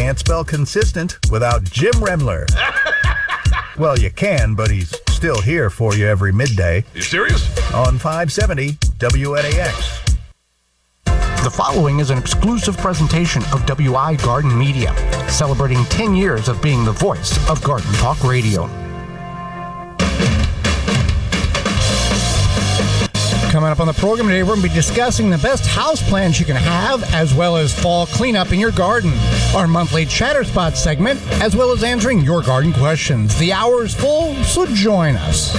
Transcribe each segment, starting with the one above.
can't spell consistent without Jim Remler. Well, you can, but he's still here for you every midday. You serious? On 570 WNAX. The following is an exclusive presentation of WI Garden Media, celebrating 10 years of being the voice of Garden Talk Radio. Coming up on the program today, we're going to be discussing the best houseplants you can have, as well as fall cleanup in your garden, our monthly Chatter Spot segment, as well as answering your garden questions. The hour is full, so join us.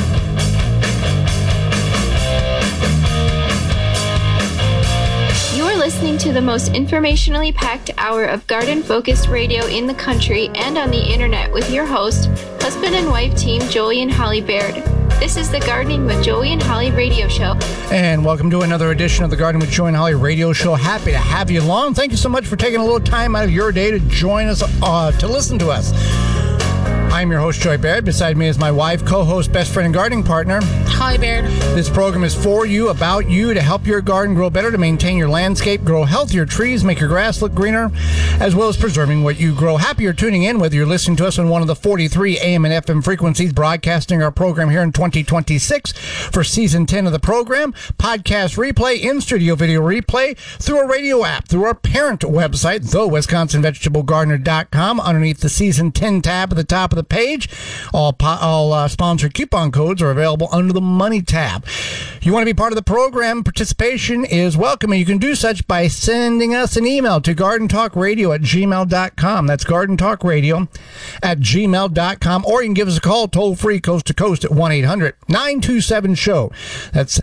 You're listening to the most informationally packed hour of garden-focused radio in the country and on the internet with your host, husband and wife team Joey and Holly Baird. This is the Gardening with Joey and Holly radio show. And welcome to another edition of the Gardening with Joey and Holly radio show. Happy to have you along. Thank you so much for taking a little time out of your day to join us, to listen to us. I'm your host, Joey Baird. Beside me is my wife, co-host, best friend, and gardening partner, Holly Baird. This program is for you, about you, to help your garden grow better, to maintain your landscape, grow healthier trees, make your grass look greener, as well as preserving what you grow. Happy you're tuning in, whether you're listening to us on one of the 43 AM and FM frequencies, broadcasting our program here in 2026 for season 10 of the program, podcast replay, in-studio video replay, through a radio app, through our parent website, thewisconsinvegetablegardener.com, underneath the season 10 tab at the top of the page. All sponsored coupon codes are available under the money tab. You want to be part of the program? Participation is welcome, and you can do such by sending us an email to gardentalkradio@gmail.com. That's gardentalkradio@gmail.com, or you can give us a call toll free, coast to coast, at 1-800-927-SHOW. That's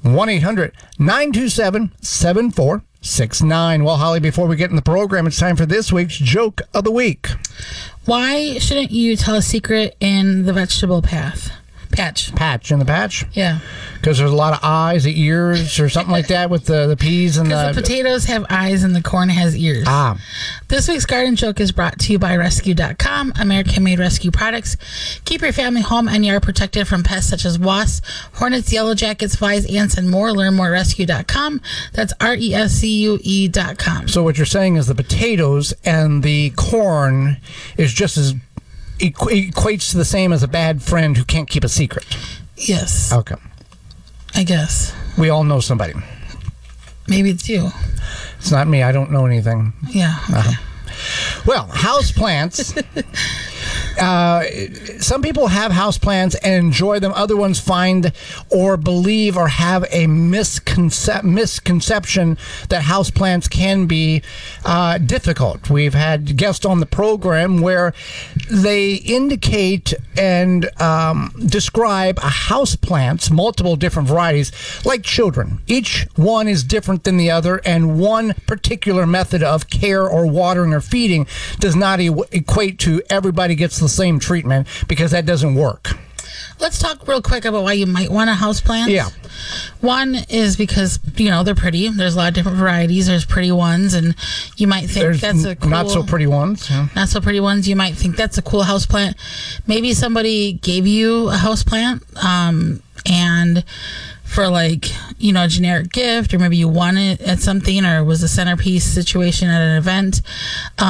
1-800-927-7469. Well, Holly, before we get in the program, it's time for this week's joke of the week. Why shouldn't you tell a secret in the vegetable patch? Patch in the patch? Yeah. Because there's a lot of eyes, ears, or something like that with the peas and the potatoes have eyes and the corn has ears. Ah. This week's garden joke is brought to you by Rescue.com, American-made rescue products. Keep your family, home, and yard protected from pests such as wasps, hornets, yellow jackets, flies, ants, and more. Learn more at Rescue.com. That's RESCUE.com. So what you're saying is the potatoes and the corn is just as equates to the same as a bad friend who can't keep a secret. Yes. Okay. I guess. We all know somebody. Maybe it's you. It's not me. I don't know anything. Yeah. Okay. Well, houseplants. Some people have houseplants and enjoy them. Other ones find or believe or have a misconception that houseplants can be difficult. We've had guests on the program where they indicate and describe houseplants, multiple different varieties, like children. Each one is different than the other, and one particular method of care or watering or feeding does not equate to everybody gets the same treatment, because that doesn't work. Let's talk real quick about why you might want a houseplant. Yeah. One is because, they're pretty. There's a lot of different varieties. There's pretty ones, and you might think that's a cool... Not so pretty ones. Yeah. Not so pretty ones. You might think that's a cool houseplant. Maybe somebody gave you a houseplant, and for a generic gift, or maybe you won it at something, or it was a centerpiece situation at an event.